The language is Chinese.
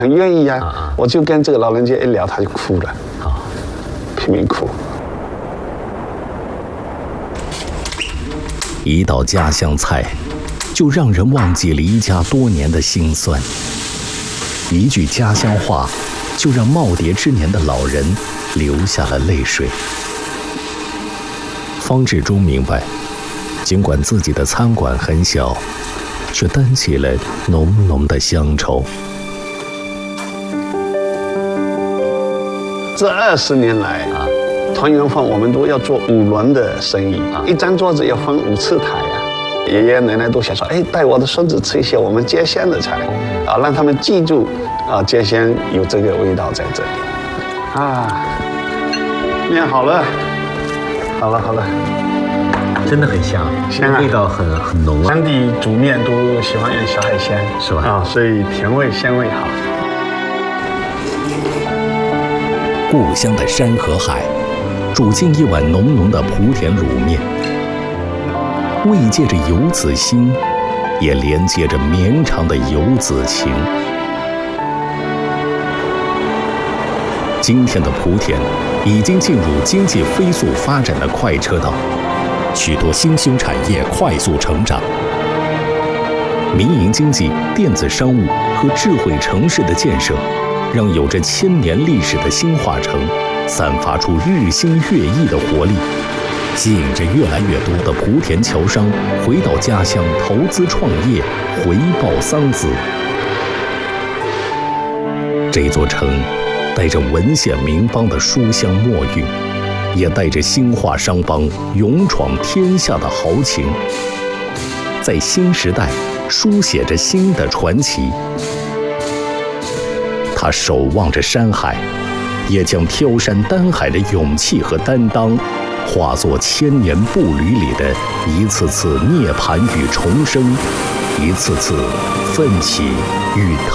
很愿意呀。我就跟这个老人家一聊，他就哭了，拼命哭。 一道家乡菜，就让人忘记离家多年的辛酸；一句家乡话，就让耄耋之年的老人流下了泪水。方志忠明白，尽管自己的餐馆很小，却担起了浓浓的乡愁。 这20年来团圆饭我们都要做5轮的生意，一张桌子要分5次台啊。爷爷奶奶都想说，哎，带我的孙子吃一些我们接仙的菜，让他们记住接仙有这个味道在这里。面好了，好了， 真的很香， 香啊， 味道很浓啊。 当地煮面都喜欢用小海鲜， 是吧？ 所以甜味鲜味好。 故乡的山和海，煮进一碗浓浓的莆田卤面，慰藉着游子心，也连接着绵长的游子情。今天的莆田已经进入经济飞速发展的快车道，许多新兴产业快速成长，民营经济、电子商务和智慧城市的建设，让有着1000年历史的新化城散发出日新月异的活力，吸引着越来越多的莆田侨商回到家乡投资创业，回报桑梓。这座城带着文献名邦的书香墨韵，也带着兴化商帮勇闯天下的豪情，在新时代书写着新的传奇。他守望着山海，也将挑山担海的勇气和担当，化作千年步履里的一次次涅槃与重生，一次次奋起与